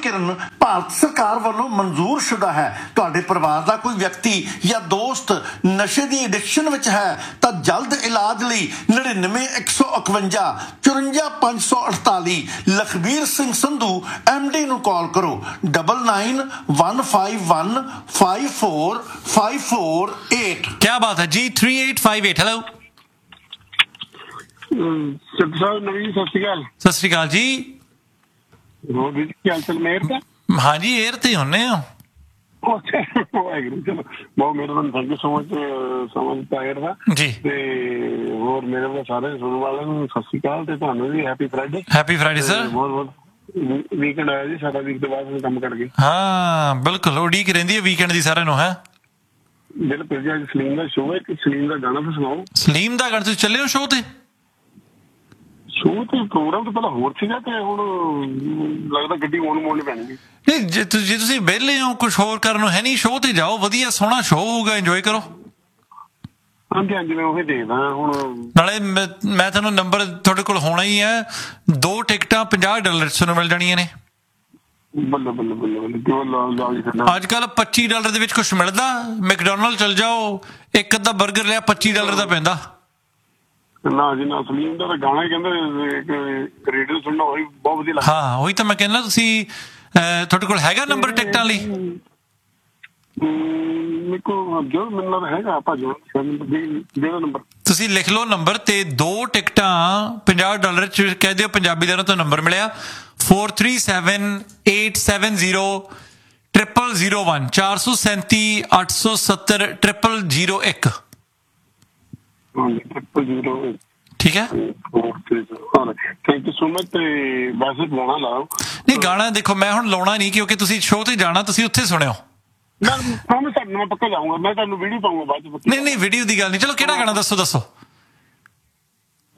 ਕਿਰਨ ਭਾਰਤ ਸਰਕਾਰ ਵੱਲੋਂ ਮਨਜ਼ੂਰ ਸ਼ੁਦਾ ਹੈ। ਤੁਹਾਡੇ ਪਰਿਵਾਰ ਦਾ ਕੋਈ ਵਿਅਕਤੀ ਜਾਂ ਦੋਸਤ ਨਸ਼ੇ ਦੀ ਐਡਿਕਸ਼ਨ ਵਿੱਚ ਹੈ ਤਾਂ ਜਲਦ ਇਲਾਜ ਲਈ 99 151 54 548 ਲਖਬੀਰ ਸਿੰਘ ਸੰਧੂ MD ਨੂੰ ਕਾਲ ਕਰੋ 9915515448। क्या बात है जी। 3858 हेलो। नवीन सत श्री अकाल। सत श्री अकाल जी। हाल चाल मेहर का? हाँ जी एयर ते होने हो। चलो बहुत मेहरबानी, थैंक यू सो मच समझ पायर था जी। ते और मेरे को सारे सुनने वाले ਨੂੰ ਸਤਿ ਸ਼੍ਰੀ ਅਕਾਲ ਤੇ ਤੁਹਾਨੂੰ ਵੀ happy Friday. Happy Friday sir. ਬਹੁਤ ਬਹੁਤ ਵੀਕਐਂਡ ਆਇਆ ਜੀ ਸਾਡਾ, ਵੀਕ ਤੋਂ ਬਾਅਦ ਕੰਮ ਕਰ ਗਏ। ਹਾਂ ਬਿਲਕੁਲ ਉਡੀਕ ਰਹਿੰਦੀ ਹੈ ਵੀਕਐਂਡ ਦੀ ਸਾਰਿਆਂ ਨੂੰ। ਹੈ ਬਿਲਕੁਲ ਜੀ। ਅੱਜ ਸਲੀਮ ਦਾ ਸ਼ੋਅ ਹੈ, ਸਲੀਮ ਦਾ ਗਾਣਾ ਤਾਂ ਸੁਣਾਓ। ਸਲੀਮ ਦਾ ਗਾਣਾ ਤੁਸੀਂ ਚੱਲੇ ਹੋ ਸ਼ੋਅ ਤੇ? ਸ਼ੋਅ ਤੇ ਪ੍ਰੋਗਰਾਮ ਤਾਂ ਪਹਿਲਾਂ ਹੋਰ ਸੀਗਾ ਤੇ ਹੁਣ ਲੱਗਦਾ ਗੱਡੀ ਮੋੜਨੀ ਪੈਣੀ। ਨਹੀਂ ਜੇ ਤੁਸੀਂ ਵਿਹਲੇ ਹੋ ਕੁਝ ਹੋਰ ਕਰਨ ਨੂੰ ਹੈ ਨਹੀਂ, ਸ਼ੋਅ ਤੇ ਜਾਓ, ਵਧੀਆ ਸੋਹਣਾ ਸ਼ੋਅ ਹੋਊਗਾ, ਇੰਜੋਏ ਕਰੋ। ਹਾਂਜੀ ਹਾਂਜੀ ਮੈਂ ਉਹੀ ਦੇਖਦਾ ਹੁਣ। ਨਾਲੇ ਮੈਂ ਤੁਹਾਨੂੰ ਨੰਬਰ ਤੁਹਾਡੇ ਕੋਲ ਹੋਣਾ ਹੀ ਹੈ, 2 ਟਿਕਟਾਂ $50 ਨੂੰ ਮਿਲ ਜਾਣੀਆਂ ਨੇ। ਬੱਲੇ ਬੱਲੇ ਬੱਲੇ ਬੱਲੇ ਕਿਉਂ ਅੱਜ ਕੱਲ $25 ਦੇ ਵਿੱਚ ਕੁਛ ਮਿਲਦਾ? ਮੈਕਡੋਨਲਡ ਚਲ ਜਾਓ, ਇੱਕ ਅੱਧਾ 버ਗਰ ਲਿਆ $25 ਦਾ ਪੈਂਦਾ। ਨਾ ਜੀ ਨਾ, ਸਲੀਮ ਦਾ ਤਾਂ ਗਾਣਾ ਹੀ ਕਹਿੰਦੇ ਰੇਡੀਓ ਸੁਣਨਾ ਉਹੀ ਬਹੁਤ ਵਧੀਆ ਲੱਗਦਾ। ਹਾਂ ਉਹੀ ਤਾਂ ਮੈਂ ਕਹਿੰਦਾ, ਤੁਸੀਂ ਤੁਹਾਡੇ ਕੋਲ ਹੈਗਾ ਨੰਬਰ ਟਿਕਟਾਂ ਲਈ? ਮੇਰੇ ਕੋਲ ਜੋ ਮਿਲਣਾ ਹੈਗਾ ਆਪਾਂ ਜੋ ਨੰਬਰ ਤੁਸੀਂ ਲਿਖ ਲਓ ਨੰਬਰ ਤੇ 2 ਟਿਕਟਾਂ $50 ਚ ਕਹਿ ਦਿਓ ਪੰਜਾਬੀ ਦਾ ਤੋਂ ਨੰਬਰ ਮਿਲਿਆ 4378700001 437 870 0001। ਠੀਕ ਹੈ। Thank you so much. ਤੇ ਵੈਸੇ ਗਾਣਾ ਲਾਓ। ਨਹੀਂ ਗਾਣਾ ਦੇਖੋ ਮੈਂ ਹੁਣ ਲਾਉਣਾ ਨਹੀਂ ਕਿਉਂਕਿ ਤੁਸੀਂ ਸ਼ੋਅ ਤੇ ਜਾਣਾ, ਤੁਸੀਂ ਉੱਥੇ ਸੁਣਿਓ। ਮੈਂ ਪੱਕਾ ਜਾਊਂਗਾ, ਮੈਂ ਤੁਹਾਨੂੰ ਵੀਡੀਓ ਪਾਊਂਗਾ ਬਾਅਦ ਚ। ਨਹੀਂ ਵੀਡੀਓ ਦੀ ਗੱਲ ਨਹੀਂ, ਚਲੋ ਕਿਹੜਾ ਗਾਣਾ ਦੱਸੋ।